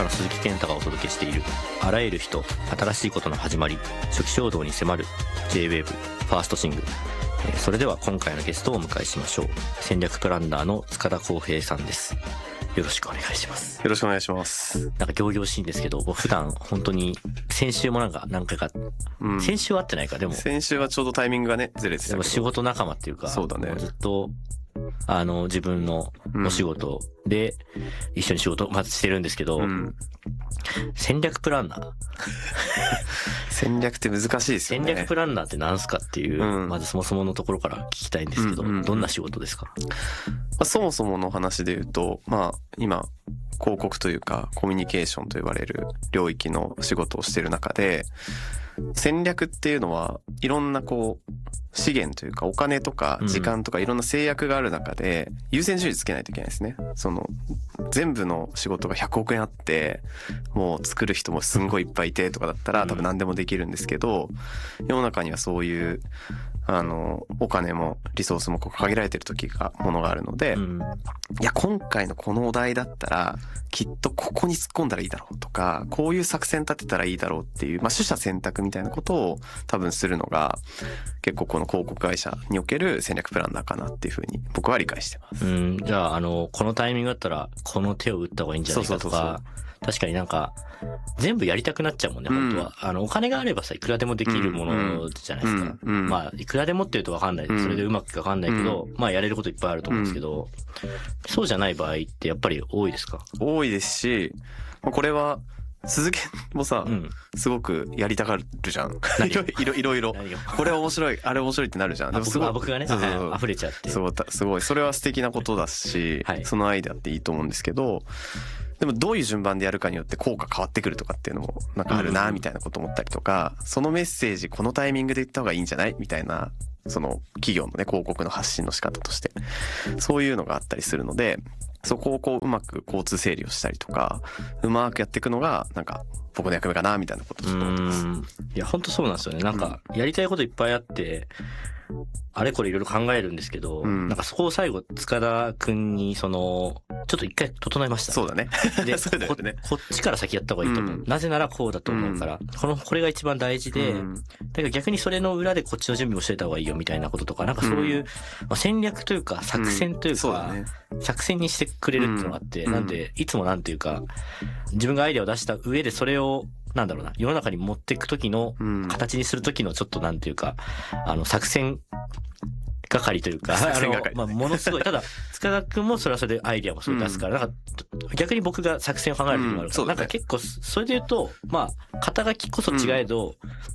鈴木健太がお届けしているあらゆる人新しいことの始まり初期衝動に迫る J-WAVE ファーストシングル。それでは今回のゲストをお迎えしましょう。戦略プランナーの塚田康平さんです。よろしくお願いします。 よろしくお願いします。 なんか仰々しいんですけど、普段本当に先週も何回か、先週は会ってないか。でも先週はちょうどタイミングがねずれてたけど、 でも仕事仲間っていうか、 そうだね、 ずっと自分のお仕事で一緒に仕事をしてるんですけど、戦略プランナー戦略って難しいですよね。 戦略プランナーって何すかっていう、まずそもそものところから聞きたいんですけど、どんな仕事ですか？ そもそもの話で言うと、今広告というかコミュニケーションと呼ばれる領域の仕事をしている中で、戦略っていうのはいろんな資源というかお金とか時間とかいろんな制約がある中で優先順位つけないといけないですね。全部の仕事が100億円あってもう作る人もすんごいいっぱいいてとかだったら多分何でもできるんですけど、世の中にはそういうお金もリソースも限られてるものがあるので、いや今回のこのお題だったらきっとここに突っ込んだらいいだろうとか、こういう作戦立てたらいいだろうっていう、取捨選択みたいなことを多分するのが結構この広告会社における戦略プランナーかなっていうふうに僕は理解してます。 じゃあこのタイミングだったらこの手を打った方がいいんじゃないかとか、確かになんか全部やりたくなっちゃうもんね、本当は。お金があればさいくらでもできるものじゃないですか。いくらでもって言うと分かんない、それでうまく分かんないけど、やれることいっぱいあると思うんですけど、そうじゃない場合ってやっぱり多いですか？ 多いですし、これは鈴木もさ、すごくやりたがるじゃん。いろいろ。これ面白い、あれ面白いってなるじゃん。でも僕がね、溢れちゃって。 すごい。それは素敵なことだし、そのアイデアっていいと思うんですけど、でもどういう順番でやるかによって効果変わってくるとかっていうのもなんかあるなみたいなこと思ったりとか、そのメッセージこのタイミングで言った方がいいんじゃないみたいな、その企業のね広告の発信の仕方としてそういうのがあったりするので、そこをうまく交通整理をしたりとかうまくやっていくのがなんか僕の役目かなみたいなことをちょっと思ってます。 いや本当そうなんですよね。なんかやりたいこといっぱいあってあれこれいろいろ考えるんですけど、なんかそこを最後塚田くんにちょっと一回整えました。 そうだね。 でそうだよね。 こっちから先やった方がいいと思う。なぜならこうだと思うから、これが一番大事で、だから逆にそれの裏でこっちの準備をしてた方がいいよみたいなこととか、なんかそういう、戦略というか作戦というか、作戦にしてくれるっていうのがあって、なんでいつもなんていうか自分がアイデアを出した上でそれを世の中に持っていく時の形にする時のちょっとなんていうか作戦係というかものすごいただ塚田くんもそれはそれでアイデアもそれ出すから、なんか逆に僕が作戦を考える時もあるから、なんか結構それで言うと肩書きこそ違えど